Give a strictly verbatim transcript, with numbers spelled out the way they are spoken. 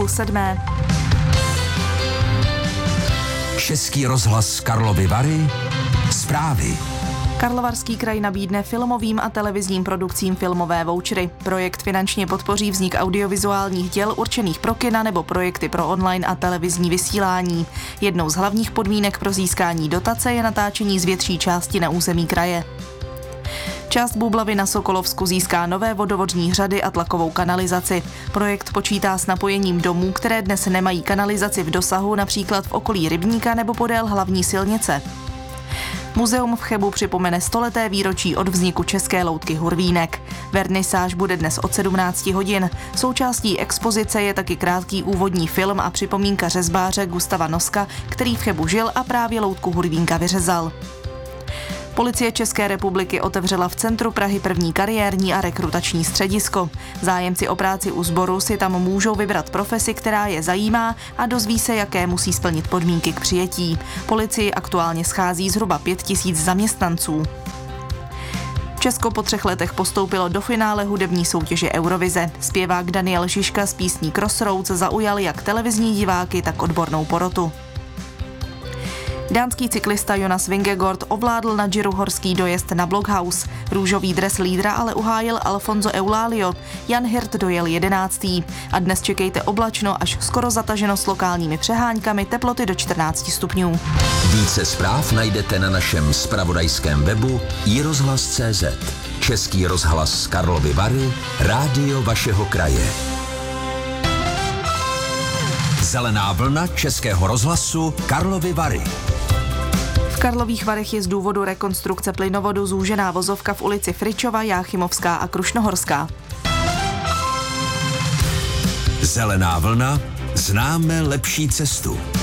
půl sedmé. Český rozhlas Karlovy Vary. Zprávy. Karlovarský kraj nabídne filmovým a televizním produkcím filmové vouchery. Projekt finančně podpoří vznik audiovizuálních děl určených pro kina nebo projekty pro online a televizní vysílání. Jednou z hlavních podmínek pro získání dotace je natáčení z větší části na území kraje. Část Bublavy na Sokolovsku získá nové vodovodní řady a tlakovou kanalizaci. Projekt počítá s napojením domů, které dnes nemají kanalizaci v dosahu, například v okolí Rybníka nebo podél hlavní silnice. Muzeum v Chebu připomene stoleté výročí od vzniku české loutky Hurvínek. Vernisáž bude dnes od sedmnácti hodin. Součástí expozice je taky krátký úvodní film a připomínka řezbáře Gustava Noska, který v Chebu žil a právě loutku Hurvínka vyřezal. Policie České republiky otevřela v centru Prahy první kariérní a rekrutační středisko. Zájemci o práci u sboru si tam můžou vybrat profesi, která je zajímá, a dozví se, jaké musí splnit podmínky k přijetí. Policii aktuálně schází zhruba pět tisíc zaměstnanců. Česko po třech letech postoupilo do finále hudební soutěže Eurovize. Zpěvák Daniel Žižka z písní Crossroads zaujal jak televizní diváky, tak odbornou porotu. Dánský cyklista Jonas Vingegaard ovládl na Giro horský dojezd na Blockhaus. Růžový dres lídra ale uhájil Alfonso Eulalio. Jan Hirt dojel jedenáctý. A dnes čekejte oblačno až skoro zataženo s lokálními přeháňkami, teploty do čtrnácti stupňů. Více zpráv najdete na našem zpravodajském webu i rozhlas tečka cé zet. Český rozhlas Karlovy Vary, rádio vašeho kraje. Zelená vlna Českého rozhlasu Karlovy Vary. V Karlových Varech je z důvodu rekonstrukce plynovodu zúžená vozovka v ulici Fričova, Jáchymovská a Krušnohorská. Zelená vlna, známe lepší cestu.